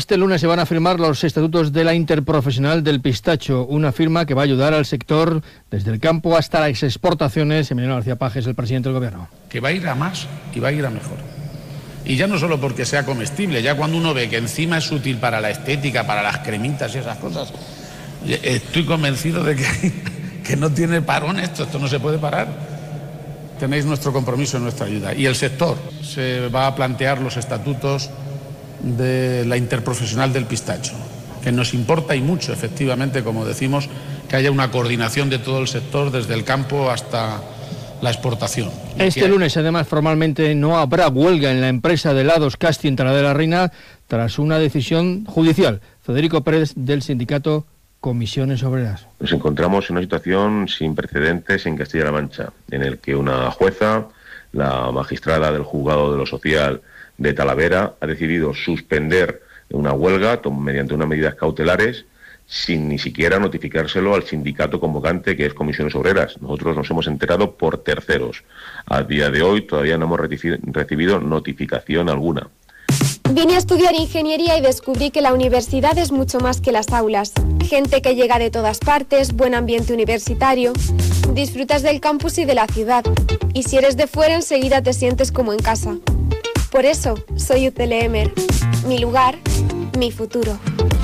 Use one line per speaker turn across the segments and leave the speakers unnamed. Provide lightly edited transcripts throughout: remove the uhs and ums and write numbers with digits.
Este lunes se van a firmar los estatutos de la Interprofesional del Pistacho, una firma que va a ayudar al sector desde el campo hasta las exportaciones. Emiliano García Paje es el presidente del Gobierno.
Que va a ir a más y va a ir a mejor. Y ya no solo porque sea comestible, ya cuando uno ve que encima es útil para la estética, para las cremitas y esas cosas, estoy convencido de que no tiene parón esto no se puede parar. Tenéis nuestro compromiso y nuestra ayuda. Y el sector se va a plantear los estatutos de la Interprofesional del Pistacho, que nos importa y mucho, efectivamente, como decimos, que haya una coordinación de todo el sector desde el campo hasta la exportación.
Este lunes, además, formalmente no habrá huelga en la empresa de helados Casti en Talavera de la Reina tras una decisión judicial. Federico Pérez, del sindicato Comisiones Obreras.
Nos encontramos en una situación sin precedentes en Castilla-La Mancha, en el que una jueza, la magistrada del juzgado de lo social de Talavera, ha decidido suspender una huelga mediante unas medidas cautelares sin ni siquiera notificárselo al sindicato convocante, que es Comisiones Obreras. Nosotros nos hemos enterado por terceros. A día de hoy todavía no hemos recibido notificación alguna.
Vine a estudiar ingeniería y descubrí que la universidad es mucho más que las aulas. Gente que llega de todas partes, buen ambiente universitario, disfrutas del campus y de la ciudad. Y si eres de fuera, enseguida te sientes como en casa. Por eso, soy UCLM. Mi lugar, mi futuro.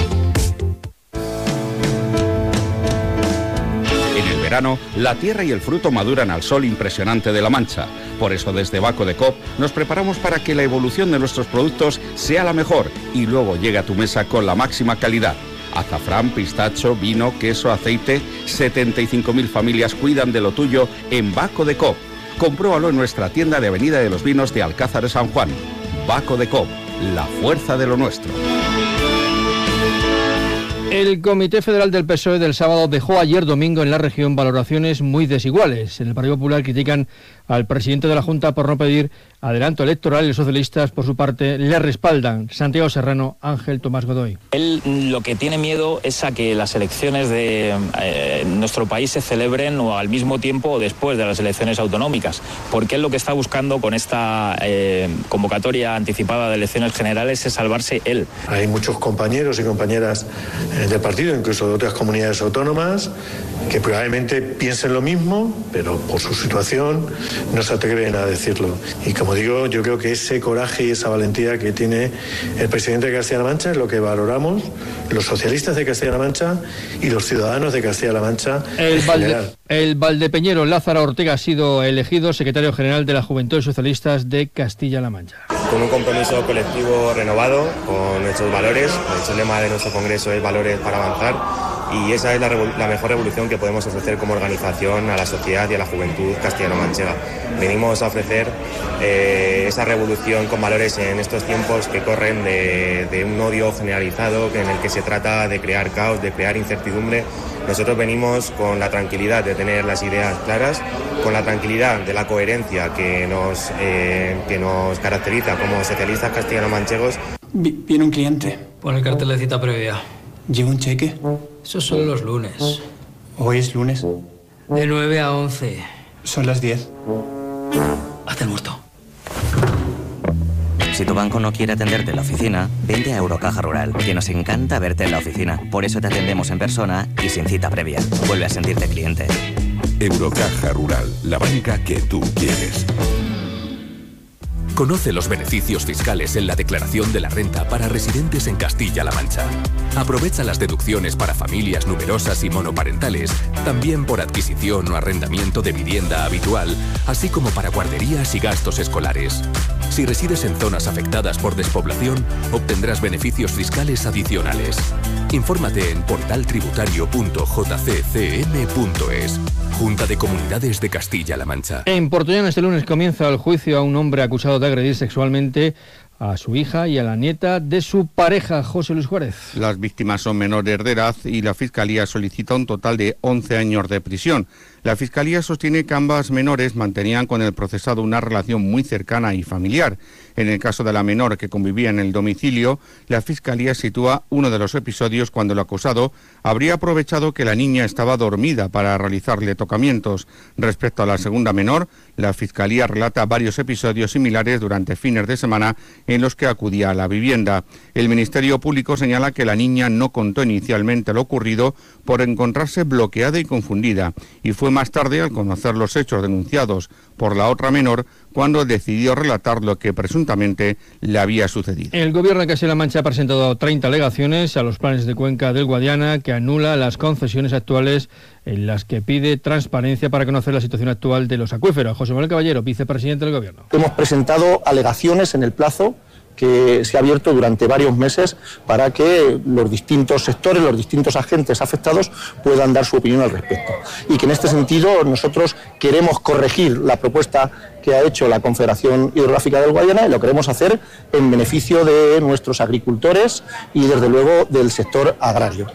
En el verano, la tierra y el fruto maduran al sol impresionante de La Mancha. Por eso, desde Baco de Coop nos preparamos para que la evolución de nuestros productos sea la mejor y luego llegue a tu mesa con la máxima calidad. Azafrán, pistacho, vino, queso, aceite. 75.000 familias cuidan de lo tuyo en Baco de Coop. Compruébalo en nuestra tienda de Avenida de los Vinos de Alcázar de San Juan. Baco de Coop, la fuerza de lo nuestro.
El Comité Federal del PSOE del sábado dejó ayer domingo en la región valoraciones muy desiguales. En el Partido Popular critican al presidente de la Junta por no pedir adelanto electoral y los socialistas, por su parte, le respaldan. Santiago Serrano, Ángel Tomás Godoy.
Él lo que tiene miedo es a que las elecciones de nuestro país se celebren o al mismo tiempo o después de las elecciones autonómicas, porque él lo que está buscando con esta convocatoria anticipada de elecciones generales es salvarse él.
Hay muchos compañeros y compañeras del partido, incluso de otras comunidades autónomas, que probablemente piensen lo mismo, pero por su situación no se atreven a decirlo. Y como digo, yo creo que ese coraje y esa valentía que tiene el presidente de Castilla-La Mancha es lo que valoramos los socialistas de Castilla-La Mancha y los ciudadanos de Castilla-La Mancha en general.
El valdepeñero Lázaro Ortega ha sido elegido secretario general de la Juventud Socialistas de Castilla-La Mancha.
Con un compromiso colectivo renovado, con nuestros valores. De hecho, el lema de nuestro congreso es valores para avanzar, y esa es la mejor revolución que podemos ofrecer como organización a la sociedad y a la juventud castellano-manchega. Venimos a ofrecer esa revolución con valores en estos tiempos que corren de un odio generalizado en el que se trata de crear caos, de crear incertidumbre. Nosotros venimos con la tranquilidad de tener las ideas claras, con la tranquilidad de la coherencia que nos caracteriza como socialistas castellano-manchegos.
Viene un cliente.
Pon el cartel de cita previa.
¿Lleva un cheque?
Eso es solo los lunes.
¿Hoy es lunes?
De 9 a 11.
Son las 10.
Hazte el muerto.
Si tu banco no quiere atenderte en la oficina, vente a Eurocaja Rural, que nos encanta verte en la oficina. Por eso te atendemos en persona y sin cita previa. Vuelve a sentirte cliente.
Eurocaja Rural, la banca que tú quieres. Conoce los beneficios fiscales en la declaración de la renta para residentes en Castilla-La Mancha. Aprovecha las deducciones para familias numerosas y monoparentales, también por adquisición o arrendamiento de vivienda habitual, así como para guarderías y gastos escolares. Si resides en zonas afectadas por despoblación, obtendrás beneficios fiscales adicionales. Infórmate en portaltributario.jccm.es. Junta de Comunidades de Castilla-La Mancha.
En Portollano este lunes comienza el juicio a un hombre acusado de agredir sexualmente a su hija y a la nieta de su pareja, José Luis Juárez.
Las víctimas son menores de edad y la Fiscalía solicita un total de 11 años de prisión. La Fiscalía sostiene que ambas menores mantenían con el procesado una relación muy cercana y familiar. En el caso de la menor que convivía en el domicilio, la Fiscalía sitúa uno de los episodios cuando el acusado habría aprovechado que la niña estaba dormida para realizarle tocamientos. Respecto a la segunda menor, la Fiscalía relata varios episodios similares durante fines de semana en los que acudía a la vivienda. El Ministerio Público señala que la niña no contó inicialmente lo ocurrido por encontrarse bloqueada y confundida, y fue más tarde, al conocer los hechos denunciados por la otra menor, cuando decidió relatar lo que presuntamente le había sucedido.
El Gobierno de Castilla-La Mancha ha presentado 30 alegaciones a los planes de cuenca del Guadiana que anula las concesiones actuales en las que pide transparencia para conocer la situación actual de los acuíferos. José Manuel Caballero, vicepresidente del Gobierno.
Hemos presentado alegaciones en el plazo que se ha abierto durante varios meses para que los distintos sectores, los distintos agentes afectados puedan dar su opinión al respecto. Y que en este sentido nosotros queremos corregir la propuesta que ha hecho la Confederación Hidrográfica del Guadiana y lo queremos hacer en beneficio de nuestros agricultores y desde luego del sector agrario.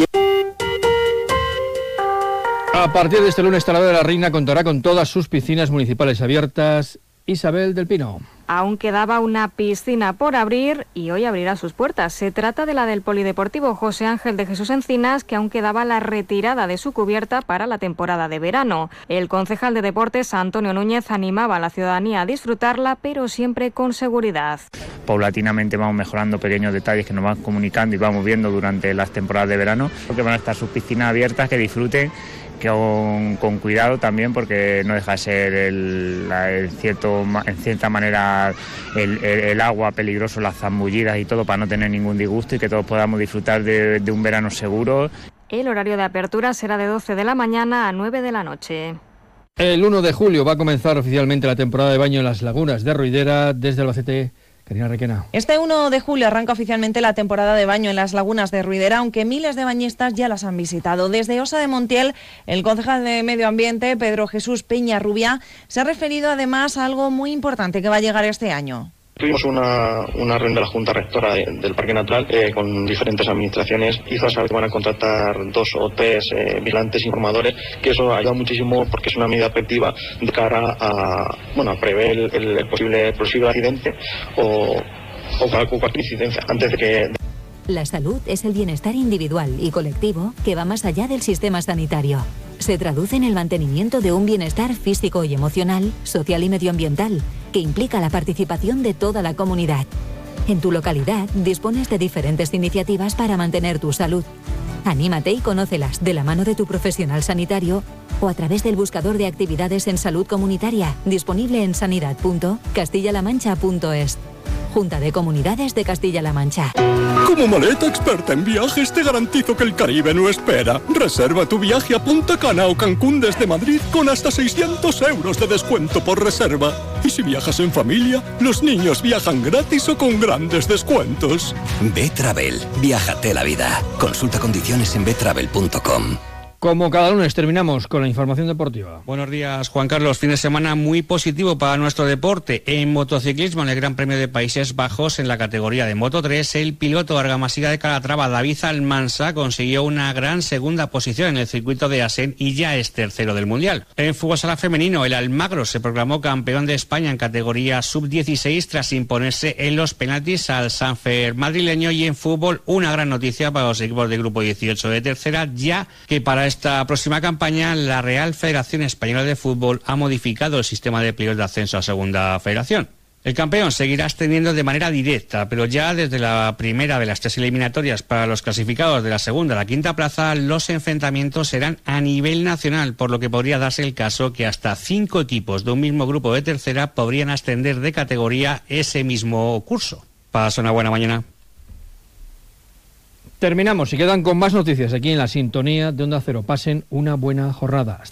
A partir de este lunes, Talavera de la Reina contará con todas sus piscinas municipales abiertas. Isabel del Pino.
Aún quedaba una piscina por abrir y hoy abrirá sus puertas. Se trata de la del Polideportivo José Ángel de Jesús Encinas, que aún quedaba la retirada de su cubierta para la temporada de verano. El concejal de Deportes, Antonio Núñez, animaba a la ciudadanía a disfrutarla, pero siempre con seguridad.
Paulatinamente vamos mejorando pequeños detalles que nos van comunicando y vamos viendo durante las temporadas de verano, porque van a estar sus piscinas abiertas, que disfruten, que con cuidado también, porque no deja de ser en cierta manera el agua peligroso, las zambullidas y todo, para no tener ningún disgusto y que todos podamos disfrutar de un verano seguro.
El horario de apertura será de 12 de la mañana a 9 de la noche.
El 1 de julio va a comenzar oficialmente la temporada de baño en las lagunas de Ruidera. Desde Albacete, Karina Requena.
Este 1 de julio arranca oficialmente la temporada de baño en las lagunas de Ruidera, aunque miles de bañistas ya las han visitado. Desde Osa de Montiel, el concejal de Medio Ambiente, Pedro Jesús Peñarrubia, se ha referido además a algo muy importante que va a llegar este año.
Tuvimos una reunión de la Junta Rectora del Parque Natural con diferentes administraciones. Hizo saber que van a contratar 2 o 3 vigilantes informadores, que eso ayuda muchísimo porque es una medida preventiva de cara a prever el posible accidente o cualquier incidencia antes de que...
La salud es el bienestar individual y colectivo que va más allá del sistema sanitario. Se traduce en el mantenimiento de un bienestar físico y emocional, social y medioambiental, que implica la participación de toda la comunidad. En tu localidad dispones de diferentes iniciativas para mantener tu salud. Anímate y conócelas de la mano de tu profesional sanitario o a través del buscador de actividades en salud comunitaria, disponible en sanidad.castillalamancha.es. Junta de Comunidades de Castilla-La Mancha.
Como maleta experta en viajes, te garantizo que el Caribe no espera. Reserva tu viaje a Punta Cana o Cancún desde Madrid con hasta 600 euros de descuento por reserva. Y si viajas en familia, los niños viajan gratis o con grandes descuentos.
B-Travel. Viájate la vida. Consulta condiciones en betravel.com.
Como cada lunes terminamos con la información deportiva.
Buenos días, Juan Carlos. Fin de semana muy positivo para nuestro deporte. En motociclismo, en el Gran Premio de Países Bajos, en la categoría de Moto 3, el piloto argamasiga de Calatrava, David Almansa, consiguió una gran segunda posición en el circuito de Assen y ya es tercero del Mundial. En fútbol sala femenino, el Almagro se proclamó campeón de España en categoría sub-16 tras imponerse en los penaltis al Sanfer madrileño. Y en fútbol, una gran noticia para los equipos de grupo 18 de tercera, ya que para esta próxima campaña la Real Federación Española de Fútbol ha modificado el sistema de playoffs de ascenso a Segunda Federación. El campeón seguirá ascendiendo de manera directa, pero ya desde la primera de las 3 eliminatorias para los clasificados de la segunda a la quinta plaza, los enfrentamientos serán a nivel nacional, por lo que podría darse el caso que hasta 5 equipos de un mismo grupo de tercera podrían ascender de categoría ese mismo curso. Pasa una buena mañana.
Terminamos y quedan con más noticias aquí en la sintonía de Onda Cero. Pasen una buena jornada.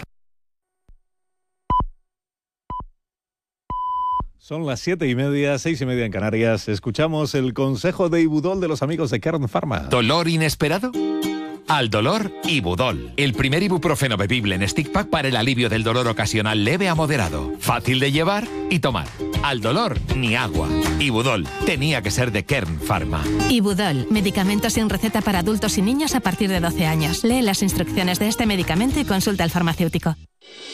Son las 7:30, 6:30 en Canarias. Escuchamos el consejo de Ibudol de los amigos de Kern Pharma.
¿Dolor inesperado? Al dolor, Ibudol. El primer ibuprofeno bebible en stick pack para el alivio del dolor ocasional leve a moderado. Fácil de llevar y tomar. Al dolor, ni agua. Ibudol. Tenía que ser de Kern Pharma.
Ibudol. Medicamento sin receta para adultos y niños a partir de 12 años. Lee las instrucciones de este medicamento y consulta al farmacéutico.